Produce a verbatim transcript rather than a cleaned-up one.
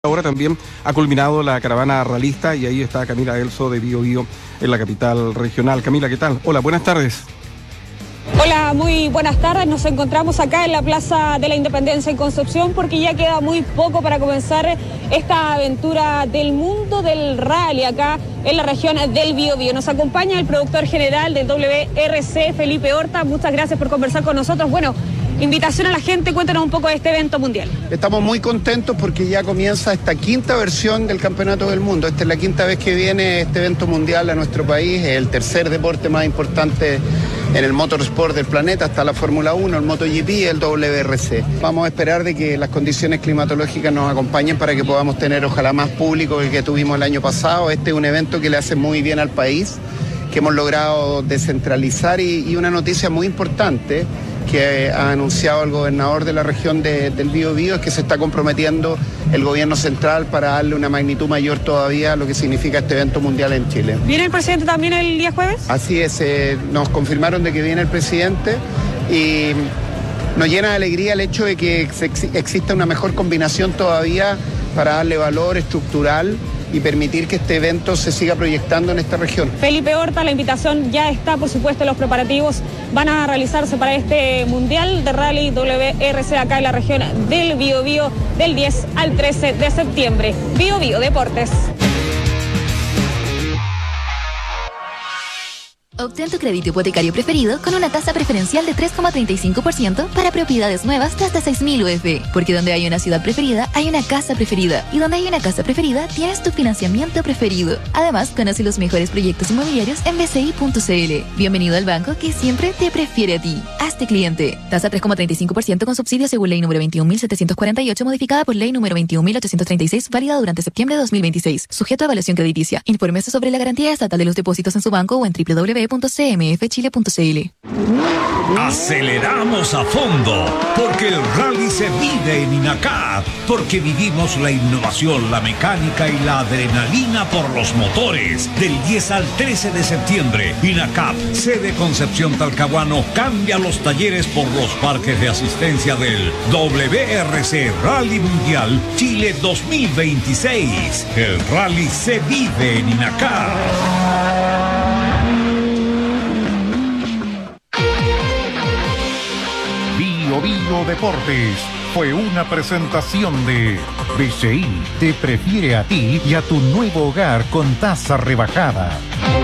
Ahora también ha culminado la caravana ralista y ahí está Camila Elso de Bio Bio en la capital regional. Camila, ¿qué tal? Hola, buenas tardes. Hola, muy buenas tardes. Nos encontramos acá en la Plaza de la Independencia en Concepción porque ya queda muy poco para comenzar esta aventura del mundo del rally acá en la región del Bio Bio. Nos acompaña el productor general del W R C, Felipe Horta. Muchas gracias por conversar con nosotros. Bueno, invitación a la gente, cuéntanos un poco de este evento mundial. Estamos muy contentos porque ya comienza esta quinta versión del Campeonato del Mundo. Esta es la quinta vez que viene este evento mundial a nuestro país, es el tercer deporte más importante en el motorsport del planeta, hasta la Fórmula uno, el MotoGP y el W R C. Vamos a esperar de que las condiciones climatológicas nos acompañen para que podamos tener ojalá más público que el que tuvimos el año pasado. Este es un evento que le hace muy bien al país, que hemos logrado descentralizar y, y una noticia muy importante que ha anunciado el gobernador de la región de, del Bio Bio es que se está comprometiendo el gobierno central para darle una magnitud mayor todavía a lo que significa este evento mundial en Chile. ¿Viene el presidente también el día jueves? Así es, eh, nos confirmaron de que viene el presidente y nos llena de alegría el hecho de que exista una mejor combinación todavía para darle valor estructural y permitir que este evento se siga proyectando en esta región. Felipe Horta, la invitación ya está, por supuesto, los preparativos van a realizarse para este Mundial de Rally W R C acá en la región del Bio Bio del diez al trece de septiembre. Bio Bio Deportes. Obtén tu crédito hipotecario preferido con una tasa preferencial de tres coma treinta y cinco por ciento para propiedades nuevas de hasta seis mil U F. Porque donde hay una ciudad preferida, hay una casa preferida. Y donde hay una casa preferida, tienes tu financiamiento preferido. Además, conoce los mejores proyectos inmobiliarios en b c i punto c l. Bienvenido al banco que siempre te prefiere a ti. Hazte cliente. Tasa tres coma treinta y cinco por ciento con subsidio según ley número veintiún mil setecientos cuarenta y ocho, modificada por ley número veintiún mil ochocientos treinta y seis, válida durante septiembre de dos mil veintiséis. Sujeto a evaluación crediticia. Infórmese sobre la garantía estatal de los depósitos en su banco o en w w w punto c m f chile punto c l. Aceleramos a fondo, porque el rally se vive en INACAP, porque vivimos la innovación, la mecánica y la adrenalina por los motores. Del diez al trece de septiembre, INACAP, sede Concepción Talcahuano, cambia los talleres por los parques de asistencia del W R C Rally Mundial Chile dos mil veintiséis. El rally se vive en INACAP. Bio Bio Deportes fue una presentación de B C I te prefiere a ti y a tu nuevo hogar con tasa rebajada.